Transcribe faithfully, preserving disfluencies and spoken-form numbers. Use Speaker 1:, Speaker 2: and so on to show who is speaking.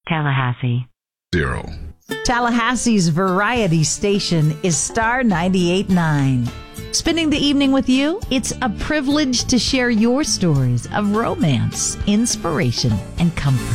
Speaker 1: Tallahassee.
Speaker 2: Zero.
Speaker 3: Tallahassee's variety station is Star ninety-eight point nine. Spending the evening with you, it's a privilege to share your stories of romance, inspiration, and comfort.